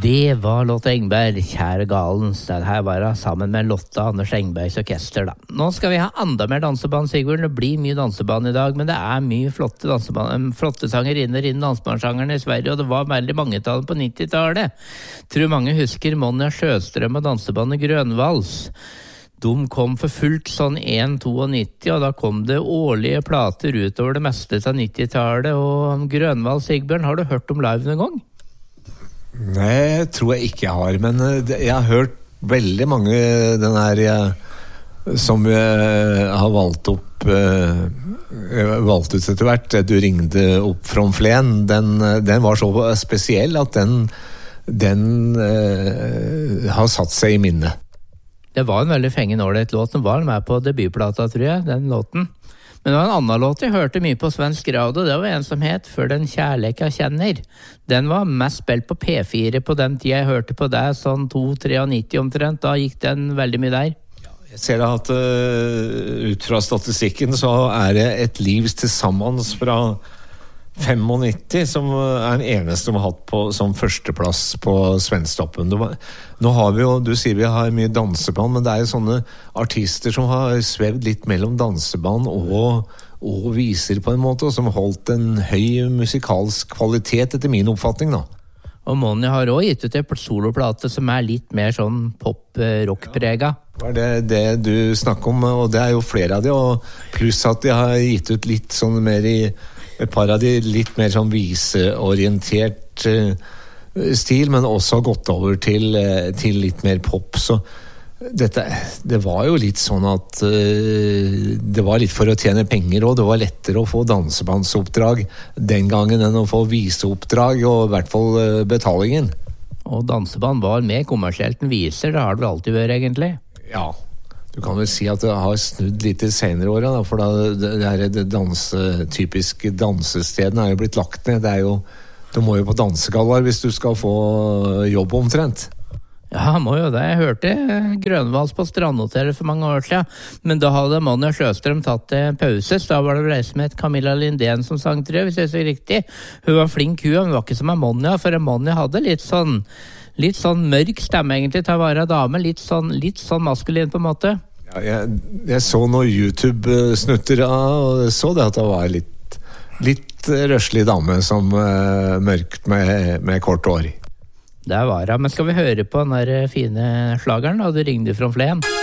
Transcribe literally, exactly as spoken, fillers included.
Det var Lotte Engberg, kjære galens. Det her var det sammen med Lotte Anders Engbergs orkester da. Nå skal vi ha enda mer danseband, Sigurd. Det blir mye danseband i dag, men det er mye flotte danseband, flotte sangerinner innen dansebandssjangerne i Sverige, og det var veldig mange tall på nittitallet. Tror mange husker Monja Sjøstrøm og dansebandet Grønvals. De kom for fullt sånn en komma nittito, og da kom det årlige plater utover det meste av nittitallet, og Grønvals, Sigbjørn, har du hørt om live noen gang? Nei, tror jeg ikke jeg har, men jeg har hørt veldig mange den her jeg, som jeg har valgt opp valgt ut etter hvert. Du ringte opp fra Flen, den, den var så spesiell at den, den uh, har satt seg i minnet. Det var en veldig fengende ålreit låt. Den var med på debutplata, tror jeg, den låten. Men det var en annen låt jeg hørte mye på svensk radio. Det var en som het «For den kjærlek jeg kjenner». Den var mest spilt på P fire på den tida jeg hørte på det, sånn to nittitre omtrent. Da gikk den veldig mye der. Jeg ser at uh, ut fra statistikken så er det Et livs til sammen fra nittifem som er den eneste som har hatt på, som førsteplass på Svensktoppen. Nå har vi jo, du sier vi har mye danseband, men det er jo sånne artister som har svevd litt mellom danseband og, og viser på en måte, og som holdt en høy musikalsk kvalitet etter min oppfatning da. Og Monja har også gitt ut en soloplate som er litt mer sånn pop-rock-prega. Ja, det er det du snakker om, og det er jo flere av de, og pluss at de har gitt ut litt sånn mer i et par av de litt mer sånn viseorientert uh, stil, men også gått over til, uh, til litt mer pop, så dette, det var jo litt sånn at uh, det var litt for å tjene penger, og det var lettere å få dansebandsoppdrag den gangen enn å få viseoppdrag, og i hvert fall uh, betalingen. Og danseband var mer kommersielt enn viser, det har det alltid vært egentlig. Ja, du kan vel si at det har snudd litt i senere åra, for da det, det, det danse, typiske dansestedene er jo blitt lagt ned. Det er jo, du må jo på dansegaller hvis du skal få jobb omtrent. Ja, må jo det. Jeg hørte Grønvals på Strandhotellet for mange år siden, men da hadde Monja Sjøstrøm tatt en pause, så da var det vel som het Camilla Lindén som sang, tror jeg, hvis jeg så riktig. Hun var flink, hun, hun var ikke som en Monja, for en Monja hadde litt sånn litt sånn mørk stemme egentlig til å være dame, litt sånn, litt sånn maskulin på en måte. Ja, jeg, jeg så noen YouTube-snutter og så det at det var litt, litt røslig dame som uh, mørkt med, med kort hår. Det var det, men skal vi høre på den der fine slageren da, du ringte fra Flen?